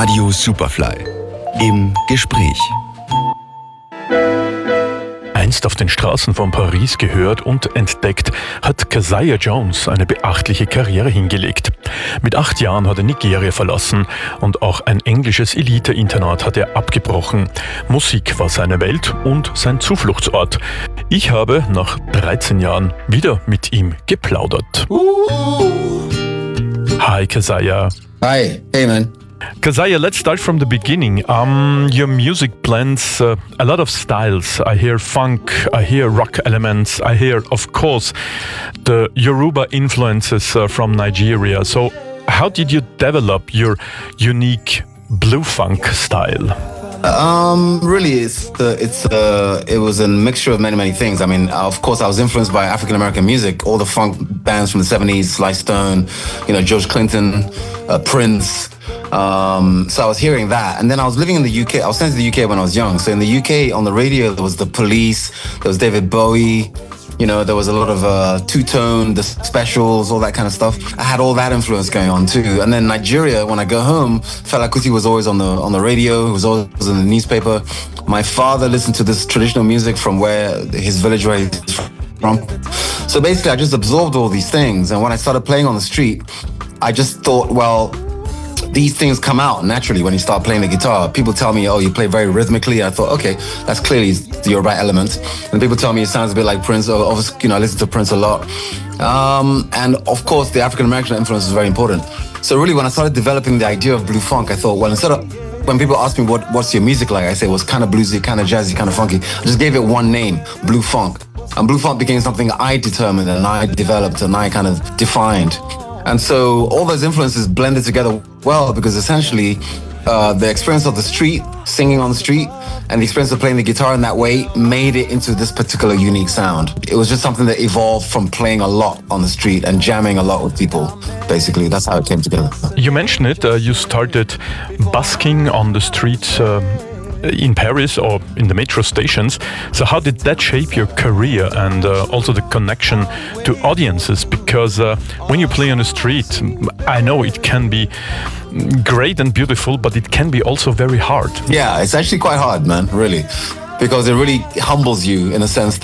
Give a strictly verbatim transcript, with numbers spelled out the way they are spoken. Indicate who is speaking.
Speaker 1: Radio Superfly im Gespräch.
Speaker 2: Einst auf den Straßen von Paris gehört und entdeckt, hat Keziah Jones eine beachtliche Karriere hingelegt. Mit acht Jahren hat er Nigeria verlassen und auch ein englisches Elite-Internat hat er abgebrochen. Musik war seine Welt und sein Zufluchtsort. Ich habe nach dreizehn Jahren wieder mit ihm geplaudert. Hi Keziah.
Speaker 3: Hi, hey man.
Speaker 2: Keziah, let's start from the beginning. Um, your music blends uh, a lot of styles. I hear funk, I hear rock elements, I hear, of course, the Yoruba influences uh, from Nigeria. So, how did you develop your unique blue funk style?
Speaker 3: Um, really, it's the it's uh it was a mixture of many many things. I mean, of course, I was influenced by African American music, all the funk bands from the seventies, Sly Stone, you know, George Clinton, uh, Prince. Um, so I was hearing that, and then I was living in the U K. I was sent to the U K when I was young. So in the U K, on the radio, there was the Police, there was David Bowie. You know, there was a lot of uh, two-tone, the specials, all that kind of stuff. I had all that influence going on too. And then Nigeria, when I go home, Fela Kuti was always on the on the radio. He was always in the newspaper. My father listened to this traditional music from where his village where he's from. So basically, I just absorbed all these things. And when I started playing on the street, I just thought, well, these things come out naturally when you start playing the guitar. People tell me, oh, you play very rhythmically. I thought, okay, that's clearly your right element. And people tell me it sounds a bit like Prince. Obviously, you know, I listen to Prince a lot. Um, and of course, the African-American influence is very important. So really, when I started developing the idea of blue funk, I thought, well, instead of, when people ask me what, what's your music like, I say, well, it's kind of bluesy, kind of jazzy, kind of funky. I just gave it one name, blue funk. And blue funk became something I determined and I developed and I kind of defined. And so all those influences blended together well because essentially uh, the experience of the street, singing on the street, and the experience of playing the guitar in that way made it into this particular unique sound. It was just something that evolved from playing a lot on the street and jamming a lot with people, basically. That's how it came together.
Speaker 2: You mentioned it, uh, you started busking on the streets uh, in Paris or in the metro stations. So how did that shape your career and uh, also the connection to audiences? Because uh, when you play on the street, I know it can be great and beautiful, but it can be also very hard.
Speaker 3: Yeah, it's actually quite hard, man, really. Because it really humbles you in a sense